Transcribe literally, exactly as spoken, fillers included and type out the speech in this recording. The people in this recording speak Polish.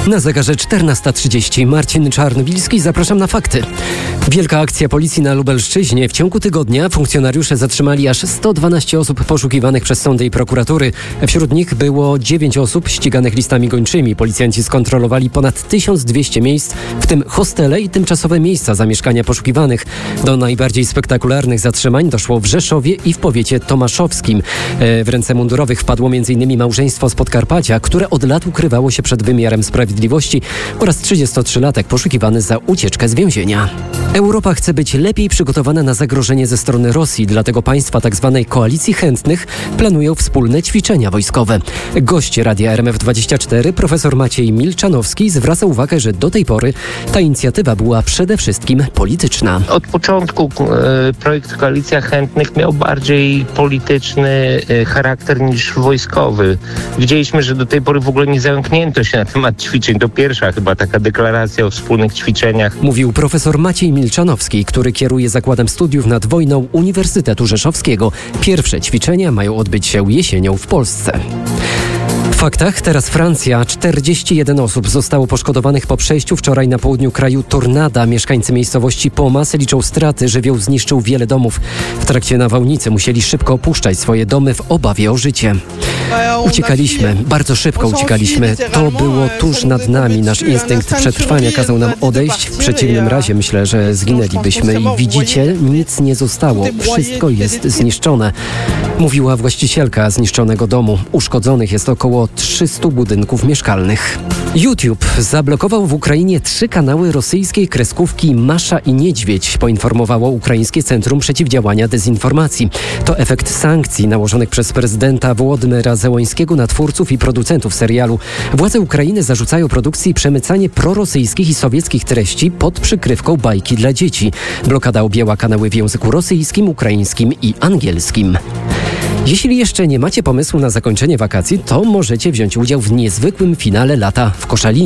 Na zegarze czternasta trzydzieści. Marcin Czarnowilski, zapraszam na fakty. Wielka akcja policji na Lubelszczyźnie. W ciągu tygodnia funkcjonariusze zatrzymali aż sto dwanaście osób poszukiwanych przez sądy i prokuratury. Wśród nich było dziewięć osób ściganych listami gończymi. Policjanci skontrolowali ponad tysiąc dwieście miejsc, w tym hostele i tymczasowe miejsca zamieszkania poszukiwanych. Do najbardziej spektakularnych zatrzymań doszło w Rzeszowie i w powiecie tomaszowskim. W ręce mundurowych wpadło między innymi małżeństwo z Podkarpacia, które od lat ukrywało się przed wymiarem sprawiedliwości, oraz trzydziestotrzylatek poszukiwany za ucieczkę z więzienia. Europa chce być lepiej przygotowana na zagrożenie ze strony Rosji, dlatego państwa tzw. koalicji chętnych planują wspólne ćwiczenia wojskowe. Gość Radia R M F dwadzieścia cztery, profesor Maciej Milczanowski, zwraca uwagę, że do tej pory ta inicjatywa była przede wszystkim polityczna. Od początku e, projekt Koalicja Chętnych miał bardziej polityczny e, charakter niż wojskowy. Widzieliśmy, że do tej pory w ogóle nie zamknięto się na temat ćwiczeń. To pierwsza chyba taka deklaracja o wspólnych ćwiczeniach. Mówił profesor Maciej Milczanowski, który kieruje Zakładem Studiów nad Wojną Uniwersytetu Rzeszowskiego. Pierwsze ćwiczenia mają odbyć się jesienią w Polsce. W faktach teraz Francja. czterdzieści jeden osób zostało poszkodowanych po przejściu wczoraj na południu kraju tornada. Mieszkańcy miejscowości Pomas liczą straty. Żywioł zniszczył wiele domów. W trakcie nawałnicy musieli szybko opuszczać swoje domy w obawie o życie. Uciekaliśmy, bardzo szybko uciekaliśmy. To było tuż nad nami. Nasz instynkt przetrwania kazał nam odejść. W przeciwnym razie myślę, że zginęlibyśmy. I widzicie, nic nie zostało. Wszystko jest zniszczone. Mówiła właścicielka zniszczonego domu. Uszkodzonych jest około trzysta budynków mieszkalnych. YouTube zablokował w Ukrainie trzy kanały rosyjskiej kreskówki Masza i Niedźwiedź, poinformowało Ukraińskie Centrum Przeciwdziałania Dezinformacji. To efekt sankcji nałożonych przez prezydenta Wołodymyra Zełańskiego na twórców i producentów serialu. Władze Ukrainy zarzucają produkcji przemycanie prorosyjskich i sowieckich treści pod przykrywką bajki dla dzieci. Blokada objęła kanały w języku rosyjskim, ukraińskim i angielskim. Jeśli jeszcze nie macie pomysłu na zakończenie wakacji, to możecie wziąć udział w niezwykłym finale lata w Koszalinie.